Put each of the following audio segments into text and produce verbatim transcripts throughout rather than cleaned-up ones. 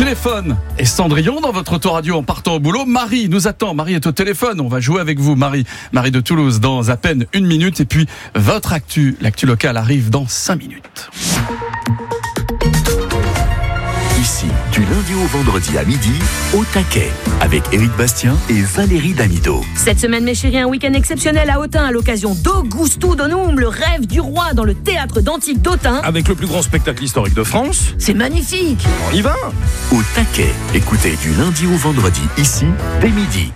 téléphone. Et Cendrillon, dans votre autoradio en partant au boulot, Marie nous attend. Marie est au téléphone. On va jouer avec vous, Marie. Marie de Toulouse, dans à peine une minute. Et puis, votre actu, l'actu locale arrive dans cinq minutes. Ici, du lundi au vendredi à midi, au taquet, avec Éric Bastien et Valérie Damido. Cette semaine, mes chéris, un week-end exceptionnel à Autun à l'occasion d'Augusto Donum, le rêve du roi dans le théâtre d'Antique d'Autun. Avec le plus grand spectacle historique de France. C'est magnifique. On y va. Au taquet, écoutez du lundi au vendredi, ici, dès midi.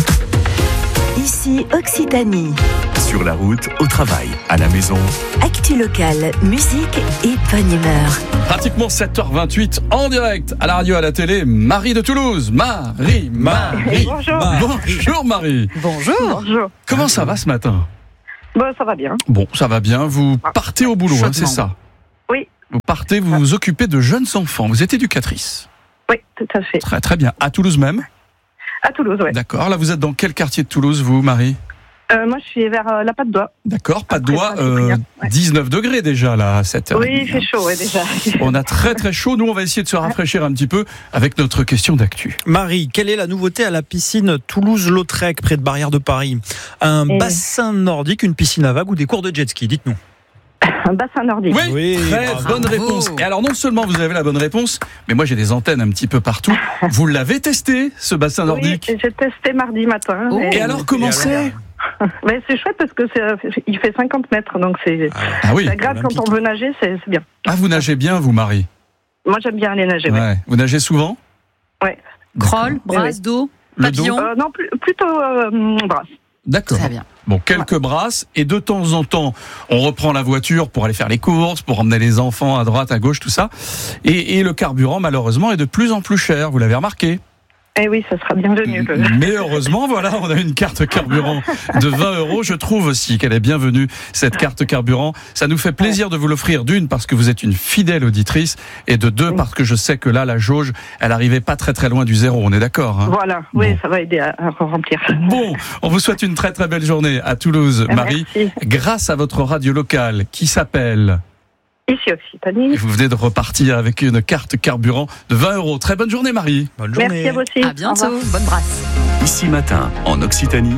Ici Occitanie. Sur la route, au travail, à la maison. Actu locale, musique et bonne humeur. Pratiquement sept heures vingt-huit en direct à la radio, à la télé. Marie de Toulouse. Marie, Marie. Bonjour. Bonjour Marie. Bonjour. Bonjour. Comment ça va ce matin ? Bon, ça va bien. Bon, ça va bien. Vous partez au boulot, hein, c'est ça ? Oui. Vous partez, vous vous occupez de jeunes enfants. Vous êtes éducatrice. Oui, tout à fait. Très très bien. À Toulouse même ? À Toulouse, oui. D'accord. Là, vous êtes dans quel quartier de Toulouse, vous, Marie ? Euh, moi, je suis vers euh, la Patte d'Oie. D'accord, Patte Après, d'Oie, ça, euh, bien, ouais. dix-neuf degrés déjà là à sept heures. Oui, il fait chaud, ouais, déjà. On a très très chaud. Nous, on va essayer de se rafraîchir un petit peu avec notre question d'actu. Marie, quelle est la nouveauté à la piscine Toulouse-Lautrec, près de Barrière de Paris ? Un Et... bassin nordique, une piscine à vagues ou des cours de jet ski ? Dites-nous. Un bassin nordique. Oui, Oui, très bravo. bonne réponse. Et alors, non seulement vous avez la bonne réponse, mais moi j'ai des antennes un petit peu partout. Vous l'avez testé, ce bassin nordique ? Oui, j'ai testé mardi matin. Oh. Et alors, comment Et c'est ? alors Mais c'est chouette parce que c'est, il fait cinquante mètres, donc c'est, Ah oui. c'est agréable quand on veut nager, c'est, c'est bien. Ah, vous nagez bien, vous, Marie ? Moi, j'aime bien aller nager. Ouais. Ouais. Vous nagez souvent ? Ouais. Crawl, brasse d'eau, Le papillon. dos ? Euh, non, plus- plutôt euh, brasse. D'accord. Très bien. Bon, quelques brasses, et de temps en temps, on reprend la voiture pour aller faire les courses, pour emmener les enfants à droite, à gauche, tout ça. Et, et le carburant, malheureusement, est de plus en plus cher, vous l'avez remarqué. Eh oui, ça sera bienvenu. Le... Mais heureusement, voilà, on a une carte carburant de vingt euros. Je trouve aussi qu'elle est bienvenue, cette carte carburant. Ça nous fait plaisir de vous l'offrir, d'une, parce que vous êtes une fidèle auditrice, et de deux, parce que je sais que là, la jauge, elle arrivait pas très très loin du zéro. On est d'accord, hein ? Voilà, oui, Bon. ça va aider à, à remplir. Bon, on vous souhaite une très très belle journée à Toulouse, Marie, Merci. grâce à votre radio locale qui s'appelle... Ici Occitanie. Et vous venez de repartir avec une carte carburant de vingt euros. Très bonne journée, Marie. Bonne journée. Merci à vous aussi. À Au bientôt. revoir. Bonne brasse. Ici matin, en Occitanie,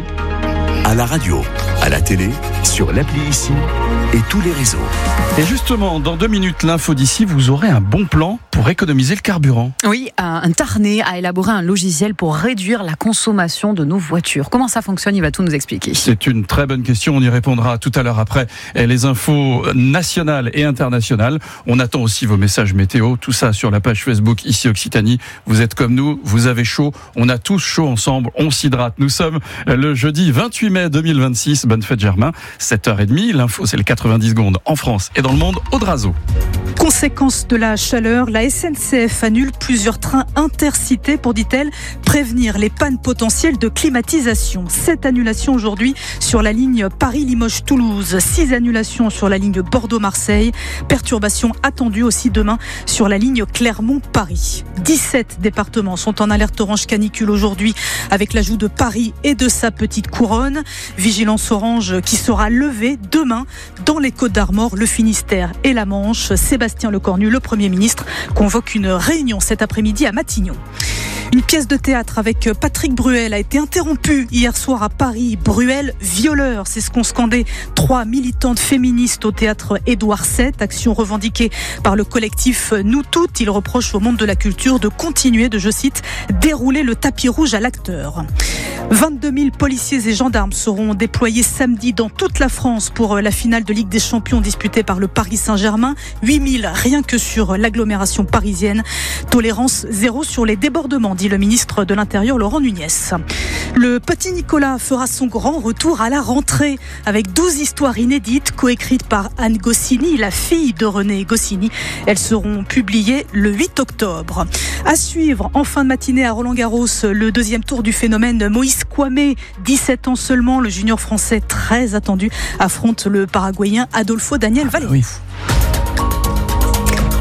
à la radio, à la télé, sur l'appli Ici et tous les réseaux. Et justement, dans deux minutes, l'info d'ici, vous aurez un bon plan pour économiser le carburant. Oui, un Tarnais a élaboré un logiciel pour réduire la consommation de nos voitures. Comment ça fonctionne ? Il va tout nous expliquer. C'est une très bonne question, on y répondra tout à l'heure après les infos nationales et internationales. On attend aussi vos messages météo, tout ça sur la page Facebook Ici Occitanie. Vous êtes comme nous, vous avez chaud, on a tous chaud ensemble, on s'hydrate. Nous sommes le jeudi vingt-huit mai deux mille vingt-six, bonne fête Germain, sept heures trente, l'info c'est les quatre-vingt-dix secondes en France et dans le monde, Audrazo. Conséquence de la chaleur, la S N C F annule plusieurs trains intercités pour, dit-elle, prévenir les pannes potentielles de climatisation. Sept annulations aujourd'hui sur la ligne Paris-Limoges-Toulouse, six annulations sur la ligne Bordeaux-Marseille, perturbations attendues aussi demain sur la ligne Clermont-Paris. dix-sept départements sont en alerte orange canicule aujourd'hui avec l'ajout de Paris et de sa petite couronne. Vigilance orange qui sera levée demain dans les Côtes-d'Armor, le Finistère et la Manche. Sébastien Lecornu, le Premier ministre, convoque une réunion cet après-midi à Matignon. Une pièce de théâtre avec Patrick Bruel a été interrompue hier soir à Paris. Bruel, violeur, c'est ce qu'ont scandé trois militantes féministes au théâtre Édouard sept. Action revendiquée par le collectif Nous Toutes. Il reproche au monde de la culture de continuer de, je cite, dérouler le tapis rouge à l'acteur. vingt-deux mille policiers et gendarmes seront déployés samedi dans toute la France pour la finale de Ligue des Champions disputée par le Paris Saint-Germain. huit mille rien que sur l'agglomération parisienne. Tolérance zéro sur les débordements, dit le ministre de l'Intérieur Laurent Nunez. Le petit Nicolas fera son grand retour à la rentrée avec douze histoires inédites coécrites par Anne Goscinny, la fille de René Goscinny. Elles seront publiées le huit octobre. À suivre en fin de matinée à Roland-Garros, le deuxième tour du phénomène Moïse Kouamé, dix-sept ans seulement, le junior français très attendu affronte le paraguayen Adolfo Daniel Valéry. Oui.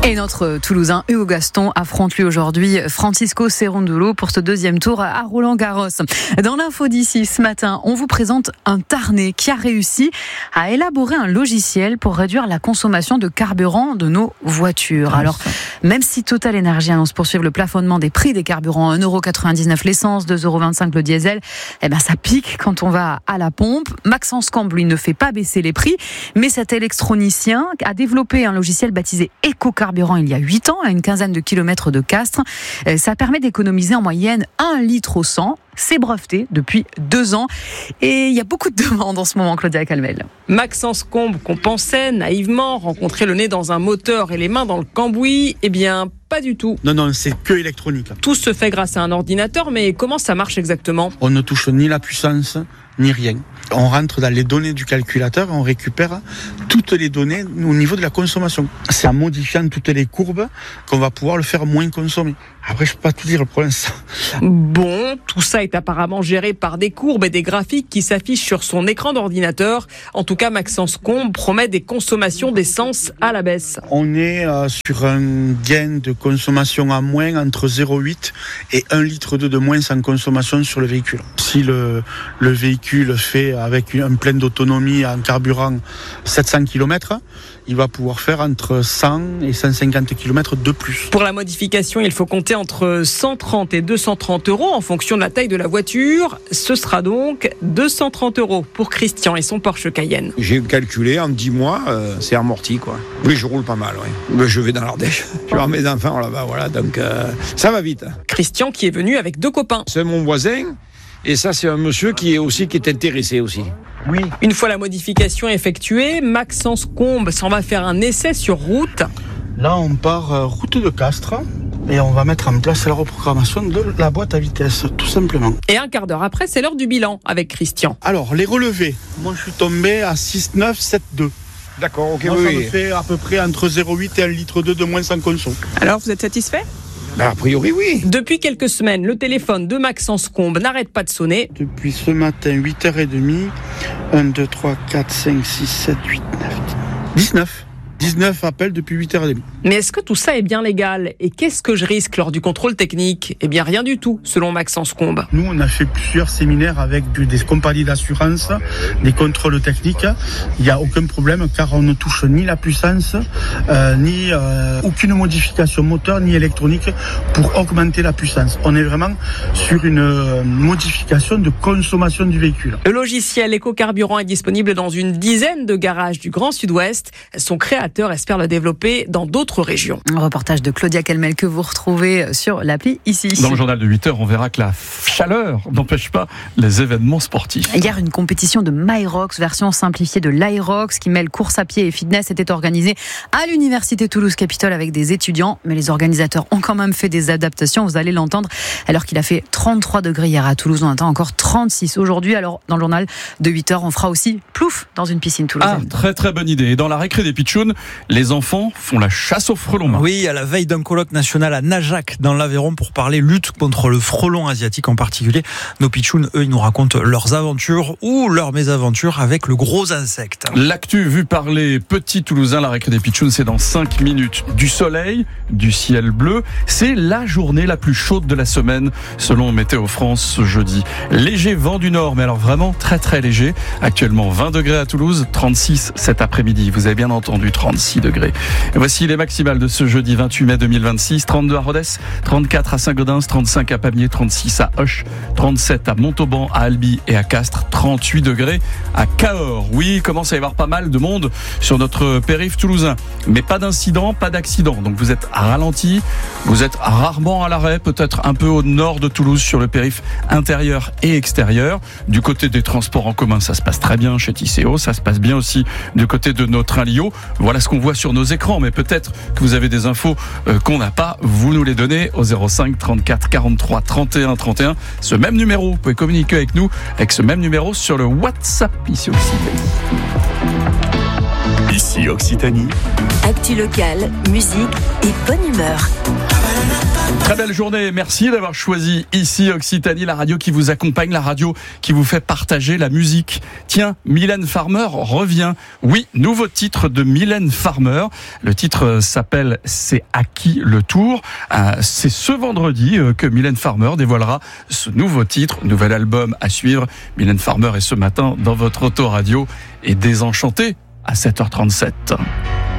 Et notre Toulousain Hugo Gaston affronte lui aujourd'hui Francisco Cerundolo pour ce deuxième tour à Roland-Garros. Dans l'info d'ici ce matin, on vous présente un Tarnais qui a réussi à élaborer un logiciel pour réduire la consommation de carburant de nos voitures. Alors, même si Total Energy annonce poursuivre le plafonnement des prix des carburants, un euro quatre-vingt-dix-neuf l'essence, deux euros vingt-cinq le diesel, eh ben ça pique quand on va à la pompe. Maxence Combe, lui, ne fait pas baisser les prix, mais cet électronicien a développé un logiciel baptisé EcoCarburant il y a huit ans, à une quinzaine de kilomètres de Castres. Ça permet d'économiser en moyenne un litre au cent. C'est breveté depuis deux ans. Et il y a beaucoup de demandes en ce moment, Claudia Calmel. Maxence Combe, qu'on pensait naïvement rencontrer le nez dans un moteur et les mains dans le cambouis, eh bien, pas du tout. Non, non, c'est que électronique. Tout se fait grâce à un ordinateur, mais comment ça marche exactement ? On ne touche ni la puissance, ni rien. On rentre dans les données du calculateur et on récupère toutes les données au niveau de la consommation. C'est en modifiant toutes les courbes qu'on va pouvoir le faire moins consommer. Après, je peux pas tout dire, le problème c'est ça. Bon, tout ça est apparemment géré par des courbes et des graphiques qui s'affichent sur son écran d'ordinateur. En tout cas, Maxence Combe promet des consommations d'essence à la baisse. On est euh, sur un gain de consommation à moins entre zéro virgule huit et un litre de moins en consommation sur le véhicule. Si le, le véhicule fait avec un plein d'autonomie en carburant sept cents kilomètres, il va pouvoir faire entre cent et cent cinquante kilomètres de plus. Pour la modification, il faut compter entre cent trente et deux cent trente euros en fonction de la taille de la voiture. Ce sera donc deux cent trente euros pour Christian et son Porsche Cayenne. J'ai calculé en dix mois, euh, c'est amorti quoi. Oui, je roule pas mal, oui. Je vais dans l'Ardèche. Je vais voir mes enfants là-bas, voilà, donc euh, ça va vite. Christian qui est venu avec deux copains. C'est mon voisin. Et ça, c'est un monsieur qui est aussi qui est intéressé aussi. Oui. Une fois la modification effectuée, Maxence Combe s'en va faire un essai sur route. Là, on part euh, route de Castres et on va mettre en place la reprogrammation de la boîte à vitesse, tout simplement. Et un quart d'heure après, c'est l'heure du bilan avec Christian. Alors, les relevés. Moi, je suis tombé à six neuf sept deux. D'accord, ok, Moi, oui. Ça me fait à peu près entre zéro virgule huit et un litre de moins en conso. Alors, vous êtes satisfait ? Ben, a priori, oui. Depuis quelques semaines, le téléphone de Maxence Combe n'arrête pas de sonner. Depuis ce matin, huit heures trente, un, deux, trois, quatre, cinq, six, sept, huit, neuf, dix-neuf. dix-neuf appels depuis huit heures trente. Mais est-ce que tout ça est bien légal ? Et qu'est-ce que je risque lors du contrôle technique ? Eh bien, rien du tout, selon Maxence Combe. Nous, on a fait plusieurs séminaires avec des compagnies d'assurance, des contrôles techniques. Il n'y a aucun problème car on ne touche ni la puissance, euh, ni euh, aucune modification moteur, ni électronique pour augmenter la puissance. On est vraiment sur une euh, modification de consommation du véhicule. Le logiciel EcoCarburant est disponible dans une dizaine de garages du Grand Sud-Ouest. Son créateur espère le développer dans d'autres régions. Un reportage de Claudia Calmel que vous retrouvez sur l'appli ici. Dans le journal de huit heures, on verra que la chaleur n'empêche pas les événements sportifs. Hier, une compétition de Myrox, version simplifiée de l'Irox, qui mêle course à pied et fitness, était organisée à l'université Toulouse-Capitole avec des étudiants. Mais les organisateurs ont quand même fait des adaptations, vous allez l'entendre, alors qu'il a fait trente-trois degrés hier à Toulouse. On attend encore trente-six aujourd'hui. Alors, dans le journal de huit heures, on fera aussi plouf dans une piscine toulousaine. Ah, très très bonne idée. Et dans la récré des pitchouns, les enfants font la chasse au frelon. Oui, à la veille d'un colloque national à Najac, dans l'Aveyron, pour parler lutte contre le frelon asiatique en particulier. Nos pitchouns, eux, ils nous racontent leurs aventures ou leurs mésaventures avec le gros insecte. L'actu vue par les petits Toulousains, la récré des pitchouns, c'est dans cinq minutes. Du soleil, du ciel bleu, c'est la journée la plus chaude de la semaine, selon Météo France ce jeudi. Léger vent du nord, mais alors vraiment très très léger. Actuellement vingt degrés à Toulouse, trente-six cet après-midi. Vous avez bien entendu, trente-six degrés. Et voici les maximales de ce jeudi vingt-huit mai deux mille vingt-six. trente-deux à Rodez, trente-quatre à Saint-Gaudens, trente-cinq à Pamiers, trente-six à Auch, trente-sept à Montauban, à Albi et à Castres, trente-huit degrés à Cahors. Oui, il commence à y avoir pas mal de monde sur notre périph' toulousain. Mais pas d'incident, pas d'accident. Donc vous êtes ralenti, vous êtes rarement à l'arrêt, peut-être un peu au nord de Toulouse sur le périph' intérieur et extérieur. Du côté des transports en commun, ça se passe très bien chez Tisséo, ça se passe bien aussi du côté de nos trains Lio. Voilà ce qu'on voit sur nos écrans, mais peut-être que vous avez des infos euh, qu'on n'a pas, vous nous les donnez au zéro cinq trente-quatre quarante-trois trente et un trente et un. Ce même numéro, vous pouvez communiquer avec nous avec ce même numéro sur le WhatsApp ici Occitanie. Ici Occitanie. Actu locale, musique et bonne humeur. Très belle journée, merci d'avoir choisi ici Occitanie, la radio qui vous accompagne, la radio qui vous fait partager la musique. Tiens, Mylène Farmer revient. Oui, nouveau titre de Mylène Farmer. Le titre s'appelle « C'est à qui le tour ». C'est ce vendredi que Mylène Farmer dévoilera ce nouveau titre, nouvel album à suivre. Mylène Farmer est ce matin dans votre autoradio et Désenchanté à sept heures trente-sept.